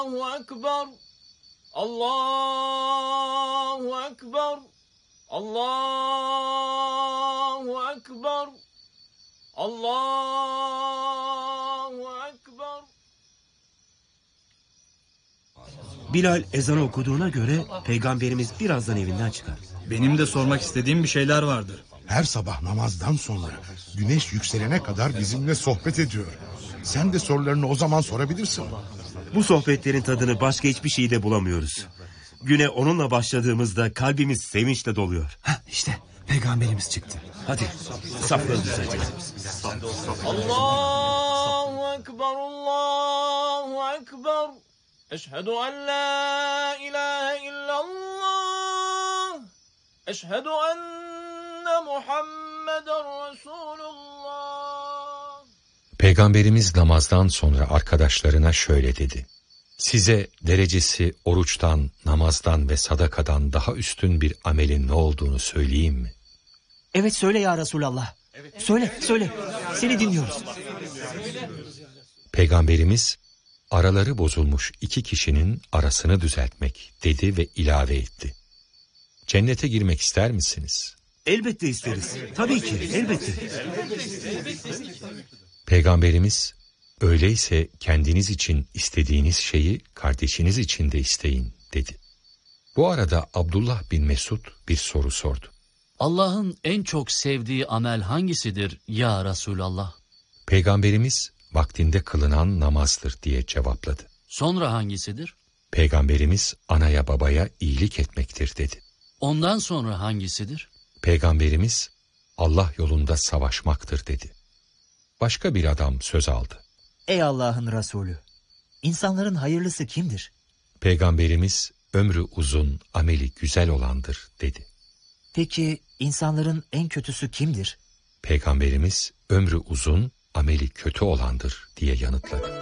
Ekber. Allahu Ekber. Allahu Ekber. Allahu Ekber. Bilal ezanı okuduğuna göre Peygamberimiz birazdan evinden çıkar. Benim de sormak istediğim bir şeyler vardır. Her sabah namazdan sonra güneş yükselene kadar bizimle sohbet ediyor. Sen de sorularını o zaman sorabilirsin. Bu sohbetlerin tadını başka hiçbir şeyde bulamıyoruz. Güne onunla başladığımızda kalbimiz sevinçle doluyor. İşte Peygamberimiz çıktı. Hadi safları düzeltelim. Allahu Ekber. Allahu Ekber. Eşhedü en la ilahe illallah. Eşhedü enne Muhammeden Resulullah. Peygamberimiz namazdan sonra arkadaşlarına şöyle dedi. Size derecesi oruçtan, namazdan ve sadakadan daha üstün bir amelin ne olduğunu söyleyeyim mi? Evet söyle ya Resulallah. Söyle. Seni dinliyoruz. Peygamberimiz, araları bozulmuş iki kişinin arasını düzeltmek dedi ve ilave etti. Cennete girmek ister misiniz? Elbette isteriz. Tabii ki, elbette. Peygamberimiz, öyleyse kendiniz için istediğiniz şeyi kardeşiniz için de isteyin dedi. Bu arada Abdullah bin Mesud bir soru sordu. Allah'ın en çok sevdiği amel hangisidir ya Resulallah? Peygamberimiz, vaktinde kılınan namazdır diye cevapladı. Sonra hangisidir? Peygamberimiz, anaya babaya iyilik etmektir dedi. Ondan sonra hangisidir? Peygamberimiz, Allah yolunda savaşmaktır dedi. Başka bir adam söz aldı. Ey Allah'ın Resulü, insanların hayırlısı kimdir? Peygamberimiz, ömrü uzun, ameli güzel olandır dedi. Peki insanların en kötüsü kimdir? Peygamberimiz, ömrü uzun, ameli kötü olandır diye yanıtladı.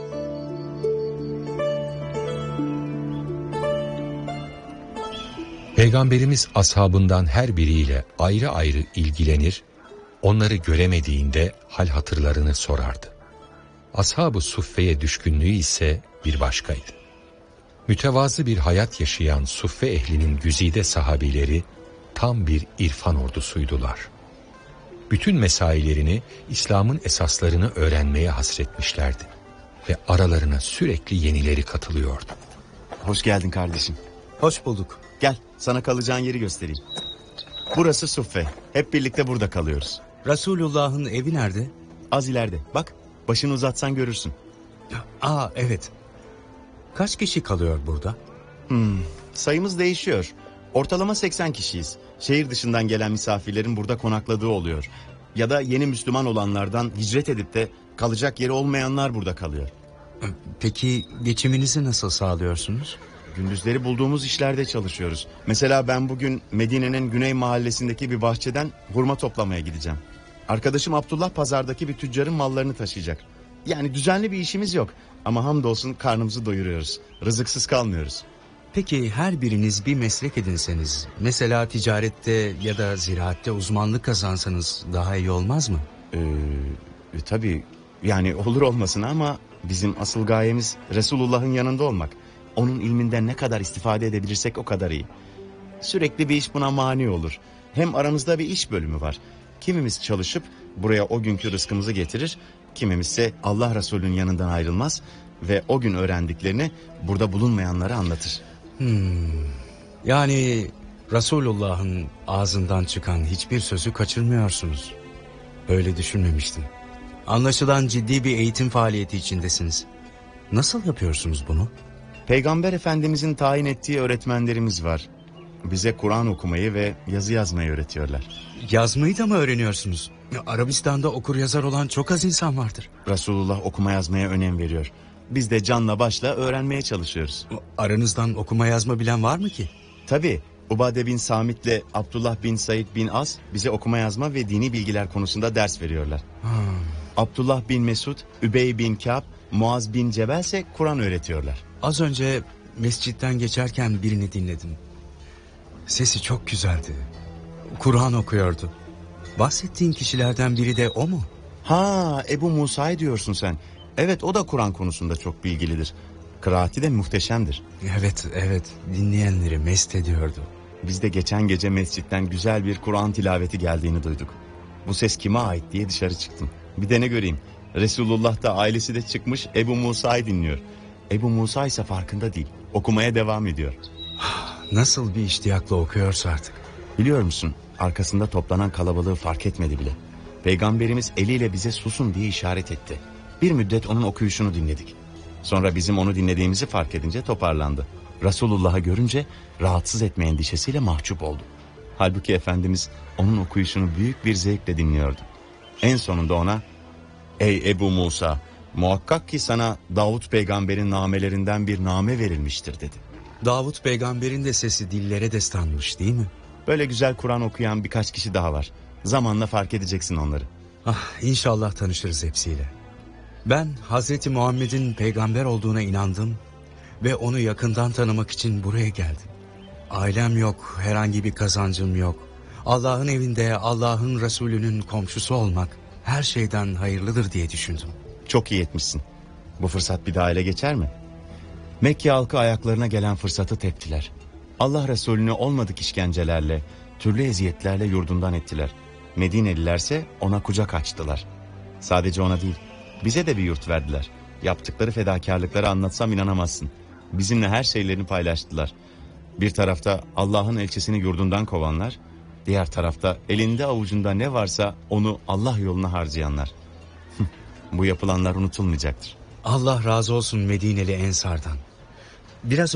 Peygamberimiz ashabından her biriyle ayrı ayrı ilgilenir, onları göremediğinde hal hatırlarını sorardı. Ashab-ı Suffe'ye düşkünlüğü ise bir başkaydı. Mütevazı bir hayat yaşayan Suffe ehlinin güzide sahabileri tam bir irfan ordusuydular. Bütün mesailerini, İslam'ın esaslarını öğrenmeye hasretmişlerdi ve aralarına sürekli yenileri katılıyordu. Hoş geldin kardeşim. Hoş bulduk. Gel, sana kalacağın yeri göstereyim. Burası Suffe. Hep birlikte burada kalıyoruz. Resulullah'ın evi nerede? Az ileride. Bak, başını uzatsan görürsün. Evet. Kaç kişi kalıyor burada? Sayımız değişiyor. Ortalama 80 kişiyiz. Şehir dışından gelen misafirlerin burada konakladığı oluyor. Ya da yeni Müslüman olanlardan hicret edip de kalacak yeri olmayanlar burada kalıyor. Peki geçiminizi nasıl sağlıyorsunuz? Gündüzleri bulduğumuz işlerde çalışıyoruz. Mesela ben bugün Medine'nin Güney Mahallesi'ndeki bir bahçeden hurma toplamaya gideceğim. Arkadaşım Abdullah pazardaki bir tüccarın mallarını taşıyacak. Yani düzenli bir işimiz yok. Ama hamdolsun karnımızı doyuruyoruz. Rızıksız kalmıyoruz. Peki her biriniz bir meslek edinseniz, mesela ticarette ya da ziraatte uzmanlık kazansanız daha iyi olmaz mı? Tabii yani olur olmasına ama bizim asıl gayemiz Resulullah'ın yanında olmak. Onun ilminden ne kadar istifade edebilirsek o kadar iyi. Sürekli bir iş buna mani olur. Hem aramızda bir iş bölümü var. Kimimiz çalışıp buraya o günkü rızkımızı getirir, kimimiz ise Allah Resulü'nün yanından ayrılmaz ve o gün öğrendiklerini burada bulunmayanlara anlatır. Yani Resulullah'ın ağzından çıkan hiçbir sözü kaçırmıyorsunuz. Böyle düşünmemiştim. Anlaşılan ciddi bir eğitim faaliyeti içindesiniz. Nasıl yapıyorsunuz bunu? Peygamber Efendimizin tayin ettiği öğretmenlerimiz var. Bize Kur'an okumayı ve yazı yazmayı öğretiyorlar. Yazmayı da mı öğreniyorsunuz? Arabistan'da okur yazar olan çok az insan vardır. Resulullah okuma yazmaya önem veriyor. Biz de canla başla öğrenmeye çalışıyoruz. Aranızdan okuma yazma bilen var mı ki? Tabii. Ubade bin Samit'le Abdullah bin Said bin As bize okuma yazma ve dini bilgiler konusunda ders veriyorlar. Abdullah bin Mesud, Übey bin Ka'b, Muaz bin Cebel ise Kur'an öğretiyorlar. Az önce mescitten geçerken birini dinledim. Sesi çok güzeldi. Kur'an okuyordu. Bahsettiğin kişilerden biri de o mu? Ebu Musa'yı diyorsun sen. Evet, o da Kur'an konusunda çok bilgilidir. Kıraati de muhteşemdir. Evet, dinleyenleri mest ediyordu. Biz de geçen gece mescitten güzel bir Kur'an tilaveti geldiğini duyduk. Bu ses kime ait diye dışarı çıktım. Bir de ne göreyim, Resulullah da ailesi de çıkmış Ebu Musa'yı dinliyor. Ebu Musa ise farkında değil, okumaya devam ediyor. Nasıl bir iştiyakla okuyorsa artık. Biliyor musun, arkasında toplanan kalabalığı fark etmedi bile. Peygamberimiz eliyle bize susun diye işaret etti. Bir müddet onun okuyuşunu dinledik. Sonra bizim onu dinlediğimizi fark edince toparlandı. Resulullah'ı görünce rahatsız etme endişesiyle mahcup oldu. Halbuki Efendimiz onun okuyuşunu büyük bir zevkle dinliyordu. En sonunda ona, "Ey Ebu Musa, muhakkak ki sana Davut peygamberin namelerinden bir name verilmiştir," dedi. Davut peygamberin de sesi dillere destanmış değil mi? Böyle güzel Kur'an okuyan birkaç kişi daha var. Zamanla fark edeceksin onları. İnşallah tanışırız hepsiyle. Ben Hazreti Muhammed'in peygamber olduğuna inandım ve onu yakından tanımak için buraya geldim. Ailem yok, herhangi bir kazancım yok. Allah'ın evinde Allah'ın Resulü'nün komşusu olmak her şeyden hayırlıdır diye düşündüm. Çok iyi etmişsin. Bu fırsat bir daha ele geçer mi? Mekke halkı ayaklarına gelen fırsatı teptiler. Allah Resulü'nü olmadık işkencelerle, türlü eziyetlerle yurdundan ettiler. Medinelilerse ona kucak açtılar. Sadece ona değil, bize de bir yurt verdiler. Yaptıkları fedakarlıkları anlatsam inanamazsın. Bizimle her şeylerini paylaştılar. Bir tarafta Allah'ın elçisini yurdundan kovanlar, diğer tarafta elinde avucunda ne varsa onu Allah yoluna harcayanlar. Bu yapılanlar unutulmayacaktır. Allah razı olsun Medineli Ensar'dan. Biraz